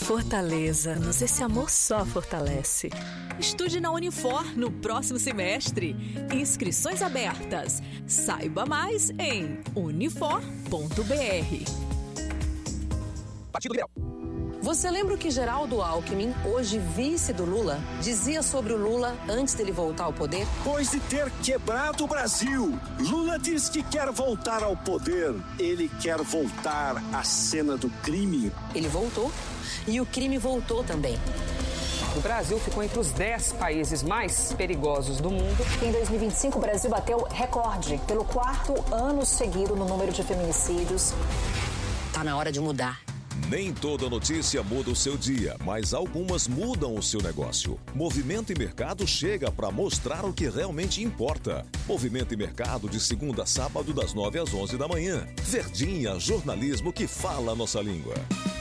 Fortaleza-nos, esse amor só fortalece. Estude na Unifor no próximo semestre. Inscrições abertas. Saiba mais em unifor.br. Partido Liberal. Você lembra o que Geraldo Alckmin, hoje vice do Lula, dizia sobre o Lula antes dele voltar ao poder? Depois de ter quebrado o Brasil, Lula diz que quer voltar ao poder. Ele quer voltar à cena do crime. Ele voltou e o crime voltou também. O Brasil ficou entre os 10 países mais perigosos do mundo. Em 2025, o Brasil bateu recorde pelo 4º ano seguido no número de feminicídios. Tá na hora de mudar. Nem toda notícia muda o seu dia, mas algumas mudam o seu negócio. Movimento e Mercado chega para mostrar o que realmente importa. Movimento e Mercado de segunda a sábado das 9 às 11 da manhã. Verdinha, jornalismo que fala a nossa língua.